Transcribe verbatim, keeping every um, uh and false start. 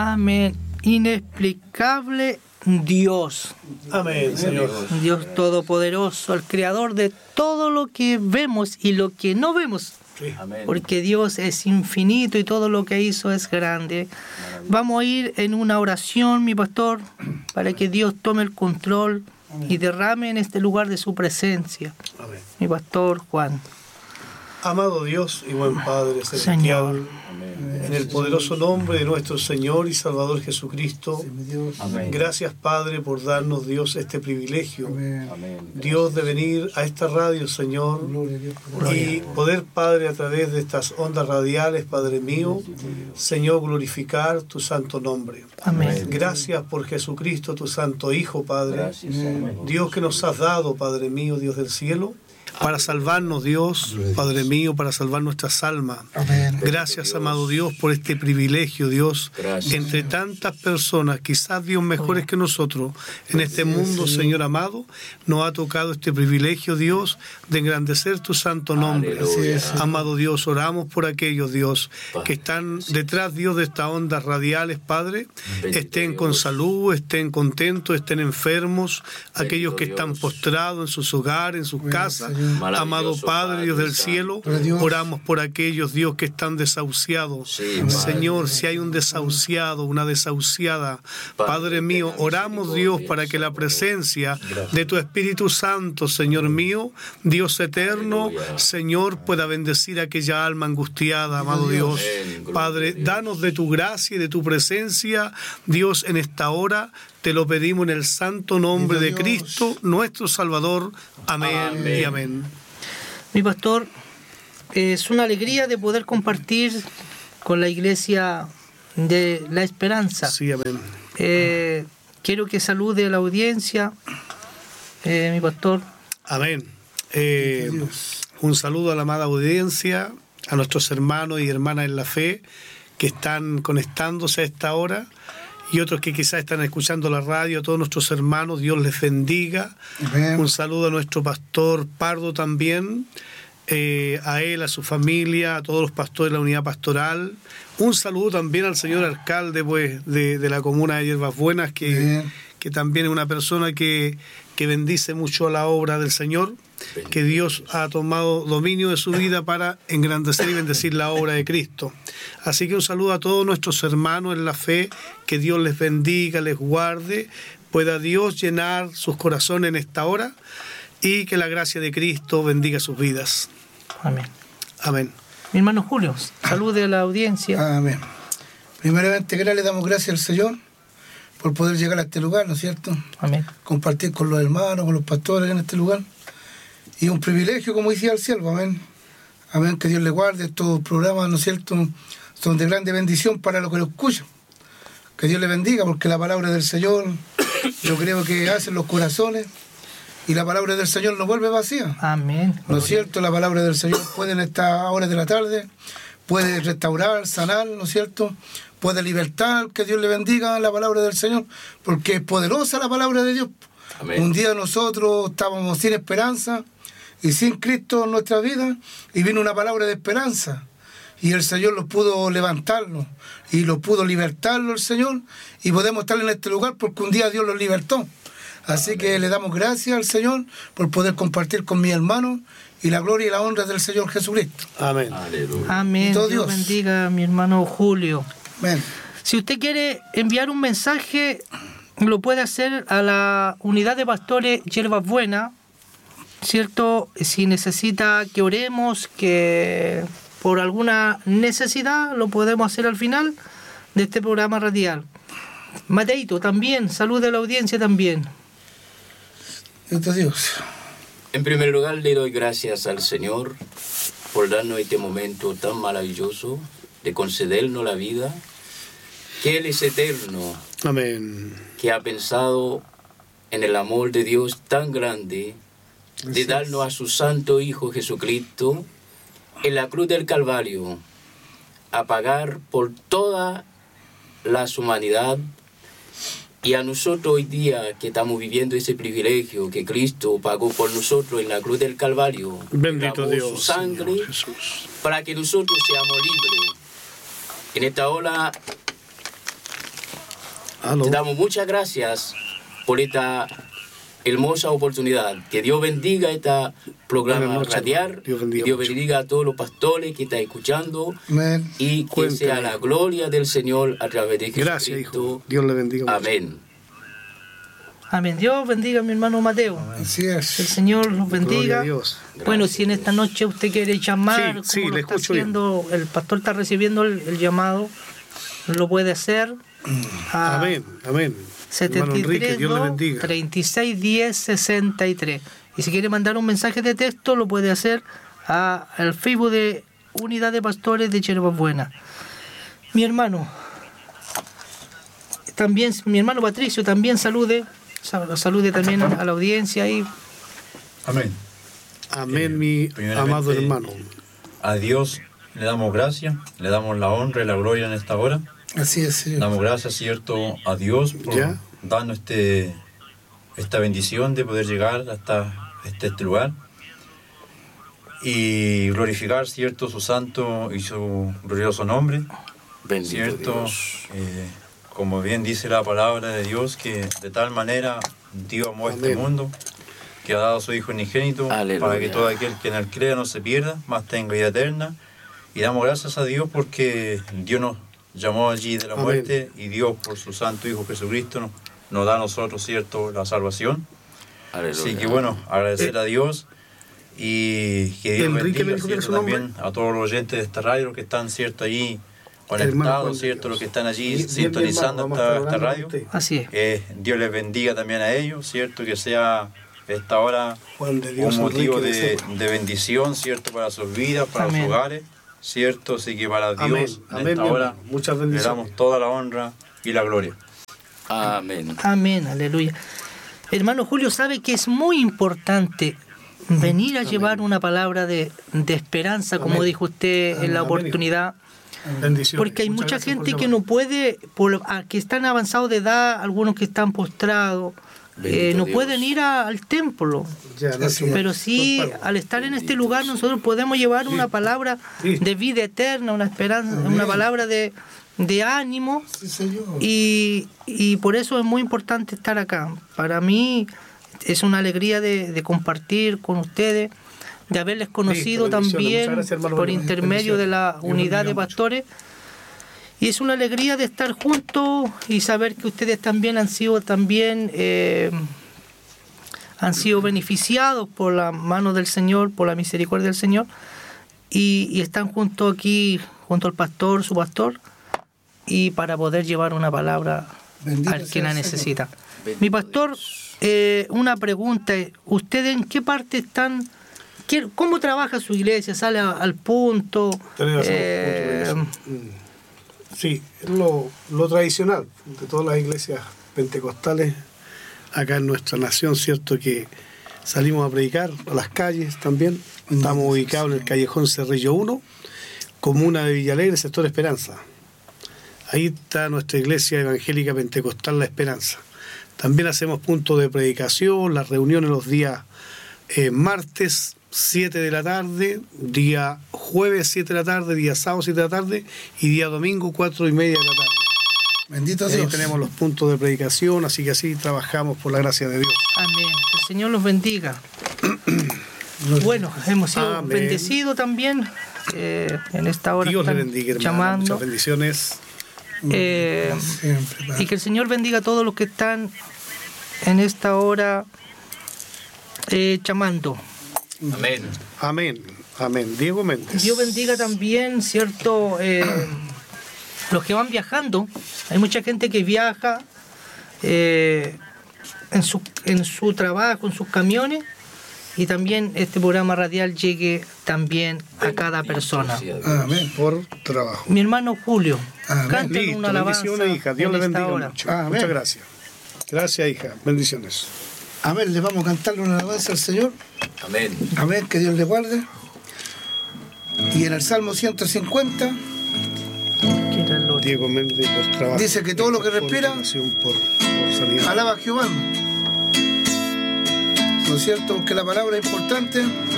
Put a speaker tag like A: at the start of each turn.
A: Amén. Inexplicable Dios.
B: Amén, Señor.
A: Dios todopoderoso, el creador de todo lo que vemos y lo que no vemos.
B: Sí.
A: Porque Dios es infinito y todo lo que hizo es grande. Vamos a ir en una oración, mi pastor, para que Dios tome el control y derrame en este lugar de su presencia.
B: Amén.
A: Mi pastor Juan.
B: Amado Dios y buen Padre celestial,
A: Señor,
B: en el poderoso nombre de nuestro Señor y Salvador Jesucristo,
C: Amén.
B: gracias Padre por darnos, Dios, este privilegio,
C: Amén.
B: Dios, de venir a esta radio, Señor, y poder, Padre, a través de estas ondas radiales, Padre mío, Señor, glorificar tu santo nombre.
A: amén.
B: Gracias por Jesucristo, tu santo Hijo, Padre,
C: Gracias, Señor.
B: Dios que nos has dado, Padre mío, Dios del cielo, para salvarnos, Dios, Padre mío, para salvar nuestras almas.
A: Amén.
B: Gracias, amado Dios, por este privilegio, Dios,
C: Gracias.
B: entre tantas personas, quizás Dios mejores que nosotros, en este mundo, Señor amado, nos ha tocado este privilegio, Dios, de engrandecer tu santo nombre.
C: Aleluya.
B: Amado Dios, oramos por aquellos, Dios, que están detrás, Dios, de estas ondas radiales, Padre,
C: Bendito
B: estén con
C: Dios.
B: salud, estén contentos, estén enfermos, aquellos
C: Bendito
B: que están
C: Dios.
B: postrados en sus hogares, en sus casas.
C: Maravilloso
B: Amado Padre, Dios del
C: Santo.
B: cielo,
D: Dios.
B: oramos por aquellos, Dios, que están desahuciados.
C: Sí, Padre.
B: Señor, si hay un desahuciado, una desahuciada, Padre mío, oramos, Dios, para que la presencia de tu Espíritu Santo, Señor mío, Dios eterno,
C: Aleluya.
B: Señor, pueda bendecir a aquella alma angustiada, amado Dios.
C: Amén. Gloria
B: Padre,
C: a Dios.
B: danos de tu gracia y de tu presencia, Dios, en esta hora. Te lo pedimos en el santo nombre de
D: Dios.
B: Cristo, nuestro Salvador. Amén,
C: Amén.
B: y amén.
A: Mi pastor, es una alegría de poder compartir con la iglesia de la esperanza.
B: Sí, amén.
A: Eh, quiero que salude a la audiencia, eh, mi pastor.
B: Amén. Eh, un saludo a la amada audiencia, a nuestros hermanos y hermanas en la fe que están conectándose a esta hora y otros que quizás están escuchando la radio, a todos nuestros hermanos, Dios les bendiga.
D: Amén.
B: Un saludo a nuestro pastor Pardo también, eh, a él, a su familia, a todos los pastores de la unidad pastoral. Un saludo también al señor alcalde pues, de, de la comuna de Hierbas Buenas, que,
D: Amén.
B: que también es una persona que, que bendice mucho la obra del Señor, que Dios ha tomado dominio de su vida para engrandecer y bendecir la obra de Cristo. Así que un saludo a todos nuestros hermanos en la fe, que Dios les bendiga, les guarde, pueda Dios llenar sus corazones en esta hora y que la gracia de Cristo bendiga sus vidas.
A: Amén.
B: Amén.
A: Mi hermano Julio, salude a la audiencia.
D: Amén. Primeramente, le damos gracias al Señor por poder llegar a este lugar, ¿no es cierto?
A: Amén.
D: Compartir con los hermanos, con los pastores en este lugar. Y un privilegio, como decía el cielo, amén. Amén, que Dios le guarde. Estos programas, ¿no es cierto?, son de grande bendición para los que lo escuchan. Que Dios le bendiga, porque la palabra del Señor, yo creo que hace en los corazones, y la palabra del Señor no vuelve vacía.
A: Amén.
D: ¿No es cierto? La palabra del Señor puede en estas horas de la tarde, puede restaurar, sanar, ¿no es cierto? Puede libertar, que Dios le bendiga la palabra del Señor, porque es poderosa la palabra de Dios.
C: Amén.
D: Un día nosotros estábamos sin esperanza y sin Cristo en nuestra vida, y vino una palabra de esperanza, y el Señor lo pudo levantarlo, y lo pudo libertarlo el Señor, y podemos estar en este lugar porque un día Dios lo libertó. Así que le damos gracias al Señor por poder compartir con mis hermanos, y la gloria y la honra del Señor Jesucristo.
B: Amén.
C: Aleluya.
A: Amén.
D: todo
A: Dios
D: Dios.
A: bendiga a mi hermano Julio.
D: Amén.
A: Si usted quiere enviar un mensaje, lo puede hacer a la unidad de pastores Hierbas Buenas, ¿cierto? Si necesita que oremos, que por alguna necesidad, lo podemos hacer al final de este programa radial. Mateito, también, salude a la audiencia también.
D: Santo Dios.
C: En primer lugar, le doy gracias al Señor por darnos este momento tan maravilloso de concedernos la vida, que Él es eterno,
B: Amén.
C: que ha pensado en el amor de Dios tan grande de darnos a su santo Hijo Jesucristo en la cruz del Calvario a pagar por toda la humanidad, y a nosotros hoy día que estamos viviendo ese privilegio que Cristo pagó por nosotros en la cruz del Calvario,
B: Bendito
C: derramó
B: Dios,
C: su sangre
B: Señor Jesús.
C: para que nosotros seamos libres. En esta hora
B: Aló.
C: Te damos muchas gracias por esta hermosa oportunidad. Que Dios bendiga este programa
B: Buenas noches,
C: radial.
B: Dios bendiga
C: Dios
B: mucho.
C: bendiga a todos los pastores que están escuchando.
D: Amén.
C: Y que
B: Cuéntame.
C: sea la gloria del Señor a través de Jesucristo.
B: Gracias, hijo. Dios le bendiga mucho.
C: Amén.
A: Amén. Dios bendiga a mi hermano Mateo.
D: Así
A: Que el
D: es.
A: Señor los
B: Gloria
A: bendiga.
B: a Dios.
A: Bueno, si en esta noche usted quiere llamar,
B: Sí, sí,
A: como lo
B: le
A: está
B: escucho bien.
A: haciendo, el pastor está recibiendo el, el llamado, lo puede hacer. a
B: Amén, amén. Hermano Enrique, Dios le bendiga.
A: treinta y seis diez sesenta y tres. Y si quiere mandar un mensaje de texto, lo puede hacer a- al Facebook de Unidad de Pastores de Yerbas Buenas. Mi hermano, también, mi hermano Patricio, también salude, sal- salude también a la audiencia ahí.
E: Amén.
B: Amén, mi
E: Primeramente,
B: amado hermano.
E: A Dios le damos gracias, le damos la honra y la gloria en esta hora.
D: Así es, Señor.
E: Damos gracias, cierto, a Dios por
B: Ya.
E: darnos este, esta bendición de poder llegar hasta este, este lugar y glorificar, cierto, su santo y su glorioso nombre.
C: Bendito
E: Cierto,
C: Dios.
E: eh, como bien dice la palabra de Dios, que de tal manera Dios amó a este
B: Amén.
E: mundo, que ha dado a su Hijo unigénito,
C: Aleluya.
E: para que todo aquel que en él crea no se pierda, mas tenga vida eterna. Y damos gracias a Dios porque Dios nos llamó allí de la
B: Amén.
E: muerte y Dios por su Santo Hijo Jesucristo nos, nos da a nosotros, cierto, la salvación.
C: Aleluya.
E: Así que bueno, agradecer a Dios y que Dios
B: Enrique me
E: bendiga,
B: dijo que era
E: cierto,
B: su nombre.
E: también a todos los oyentes de esta radio, los que están, cierto, allí
B: Hermano Juan
E: conectados,
B: de
E: cierto,
B: Dios.
E: los que están allí
B: Bien, bien,
E: sintonizando
B: hermano, vamos
E: esta,
B: a estar
E: esta
B: hablando
E: radio.
B: con usted.
A: Así es.
E: Eh, Dios les bendiga también a ellos, cierto, que sea esta hora
B: Juan de Dios,
E: un motivo
B: Enrique
E: de,
B: Becerra.
E: de bendición, cierto, para sus vidas, para
A: Amén.
E: sus hogares, cierto, así que para Dios
B: Amén,
E: en
B: amén,
E: esta
B: mi
E: hora
B: hermano. Muchas
E: le
B: bendiciones.
E: damos toda la honra y la gloria.
C: Amén.
A: Amén, aleluya. Hermano Julio, sabe que es muy importante venir a llevar una palabra de, de esperanza, como
B: Amén.
A: dijo usted en la
B: Amén.
A: oportunidad,
B: Bendiciones.
A: porque hay
B: Muchas
A: mucha
B: gracias por
A: gente que
B: llamar.
A: no puede, por, a- que están avanzados de edad, algunos que están postrados,
C: Bendito
A: eh, no
C: Dios.
A: pueden ir a- al templo.
B: Ya, no
D: Así
B: sé,
A: Pero sí,
B: por favor.
A: al estar en este lugar, nosotros podemos llevar una palabra
B: Sí.
A: de vida eterna, una esperanza,
D: Amén.
A: una palabra de, de ánimo.
D: Sí, Señor.
A: Y, y por eso es muy importante estar acá. Para mí es una alegría de, de compartir con ustedes, de haberles conocido
B: Listo, bendiciones.
A: también
B: Muchas gracias, hermano
A: por
B: Manuel.
A: intermedio de la
B: Bendiciones. Dios
A: unidad de
B: bendiga mucho.
A: pastores. Y es una alegría de estar juntos y saber que ustedes también han sido también eh, han sido beneficiados por la mano del Señor, por la misericordia del Señor, y, y están junto aquí, junto al pastor, su pastor, y para poder llevar una palabra
D: Bendito
A: al que
D: sea
A: la
D: el Señor.
A: necesita.
C: Bendito
A: Mi pastor, eh, una pregunta, ¿ustedes en qué parte están? ¿Qué- ¿Cómo trabaja su iglesia? ¿Sale a- al punto?
B: Tenés razón,
A: Eh,
B: punto de vista. Mm. Sí, es lo, lo tradicional de todas las iglesias pentecostales acá en nuestra nación, cierto que salimos a predicar a las calles también. Estamos ubicados en el callejón Cerrillo uno, comuna de Villalegre, sector Esperanza. Ahí está nuestra iglesia evangélica pentecostal La Esperanza. También hacemos puntos de predicación, las reuniones los días eh, martes siete de la tarde, día jueves siete de la tarde, día sábado siete de la tarde y día domingo cuatro y media de la tarde.
D: Bendito
B: Y ahí
D: Dios.
B: tenemos los puntos de predicación, así que así trabajamos por la gracia de Dios.
A: Amén. Que el Señor los bendiga. Bueno, hemos sido
B: Amén.
A: bendecidos también eh, en esta hora.
B: Dios le
A: están
B: bendiga, hermano.
A: llamando.
B: Muchas bendiciones.
A: Eh,
D: Siempre, Padre.
A: y que el Señor bendiga a todos los que están en esta hora eh, llamando.
C: Amén.
B: Amén. Amén. Diego Méndez.
A: Dios bendiga también, ¿cierto? Eh, los que van viajando. Hay mucha gente que viaja eh, en, su, en su trabajo, en sus camiones. Y también este programa radial llegue también a cada persona.
D: Amén.
B: Por trabajo.
A: Mi hermano Julio,
D: Amén.
A: cántanos
B: Listo,
A: una alabanza
B: bendiciones, hija. Dios
A: en
B: le
A: esta
B: bendiga
A: hora.
B: mucho.
D: Amén.
B: Muchas gracias. Gracias, hija. Bendiciones.
D: Amén. Le vamos a cantarle una alabanza al Señor.
C: Amén.
D: Amén. Que Dios le guarde. Y en el Salmo ciento cincuenta
A: Quiera el Lord.
B: Diego Méndez por trabajo.
D: Dice que todo lo que
B: Por
D: respira,
B: donación, por, por sanidad.
D: alaba a Jehová. ¿No es cierto? Porque la palabra es importante.